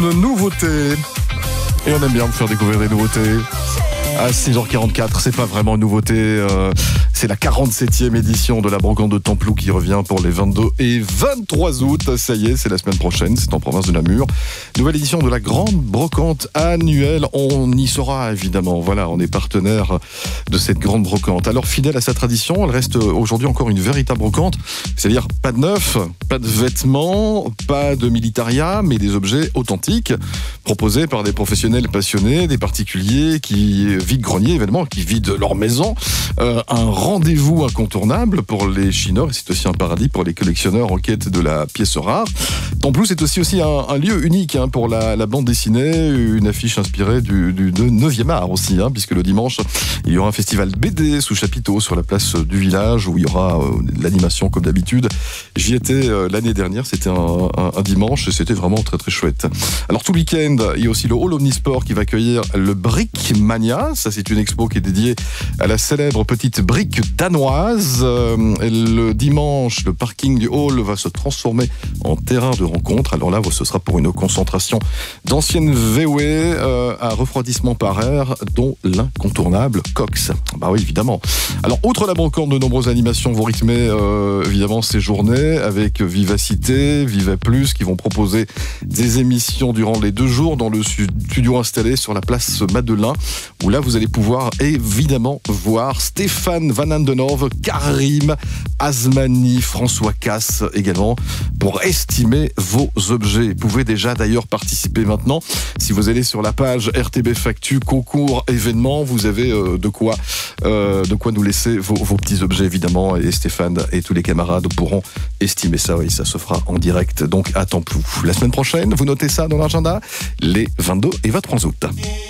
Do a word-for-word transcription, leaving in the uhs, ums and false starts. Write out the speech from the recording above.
Nouveauté. Et on aime bien vous faire découvrir des nouveautés. À six heures quarante-quatre, c'est pas vraiment une nouveauté, euh, c'est la quarante-septième édition de la brocante de Templou qui revient pour les vingt-deux et vingt-trois août. Ça y est, c'est la semaine prochaine, c'est en province de Namur. Nouvelle édition de la grande brocante annuelle. On y sera évidemment, voilà, on est partenaire de cette grande brocante. Alors fidèle à sa tradition, elle reste aujourd'hui encore une véritable brocante, c'est-à-dire pas de neuf, pas de vêtements, pas de militaria, mais des objets authentiques proposés par des professionnels passionnés, des particuliers qui vide-grenier évidemment, qui vident leur maison. Euh, un rendez-vous incontournable pour les chineurs et c'est aussi un paradis pour les collectionneurs en quête de la pièce rare. Templou, c'est aussi, aussi un, un lieu unique hein, pour la, la bande dessinée, une affiche inspirée du, du neuvième art aussi, hein, puisque le dimanche, il y aura un festival B D sous chapiteau sur la place du village où il y aura euh, l'animation comme d'habitude. J'y étais euh, l'année dernière, c'était un, un, un dimanche et c'était vraiment très très chouette. Alors tout le week-end, il y a aussi le Hall Omnisport qui va accueillir le Brick Mania. Ça, c'est une expo qui est dédiée à la célèbre petite brique danoise. Euh, le dimanche, le parking du hall va se transformer en terrain de rencontre. Alors là, ce sera pour une concentration d'anciennes V O E euh, à refroidissement par air, dont l'incontournable Cox. Bah oui, évidemment. Alors, outre la brocante, de nombreuses animations vont rythmer euh, évidemment ces journées avec Vivacité, Viva Plus, qui vont proposer des émissions durant les deux jours dans le studio installé sur la place Madeleine, où là, vous allez pouvoir évidemment voir Stéphane Van Andenove, Karim Asmani, François Casse également, pour estimer vos objets. Vous pouvez déjà d'ailleurs participer maintenant. Si vous allez sur la page R T B Factu, concours, événements, vous avez euh, de quoi euh, de quoi nous laisser vos, vos petits objets évidemment. Et Stéphane et tous les camarades pourront estimer ça. Oui, ça se fera en direct, donc à Templou. La semaine prochaine, vous notez ça dans l'agenda, les vingt-deux et vingt-trois août.